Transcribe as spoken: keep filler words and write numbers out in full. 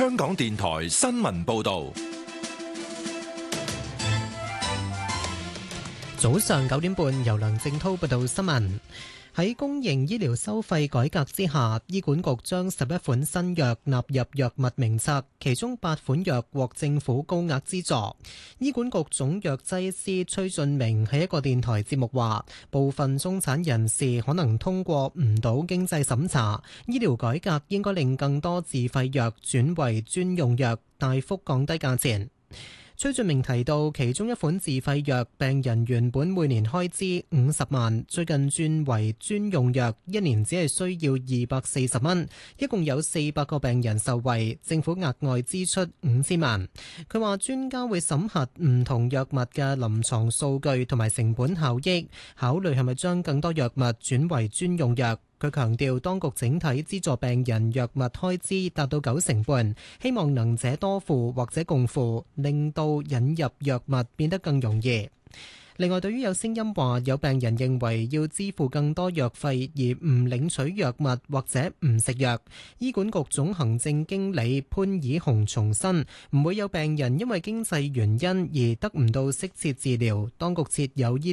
香港電台新聞報道。 早上九點半，由梁正滔報道新聞。喺公營醫療收費改革之下，醫管局將十一款新藥納入藥物名冊，其中八款藥獲政府高額資助。醫管局總藥劑師崔俊明喺一個電台節目話，部分中產人士可能通過唔到經濟審查，醫療改革應該令更多自費藥轉為專用藥，大幅降低價錢。崔俊明提到，其中一款自費藥，病人原本每年開支五十萬，最近轉為專用藥，一年只係需要二百四十蚊，一共有四百個病人受惠，政府額外支出五千萬。佢話專家會審核唔同藥物嘅臨床數據同埋成本效益，考慮係咪將更多藥物轉為專用藥。佢強調，當局整體資助病人藥物開支達到九成半，希望能者多付或者共付，令到引入藥物變得更容易。另外，對於有聲音話有病人認為要支付更多藥費而唔領取藥物或者唔食藥，醫管局總行政經理潘以雄重申，唔會有病人因為經濟原因而得唔到適切治療，當局設有醫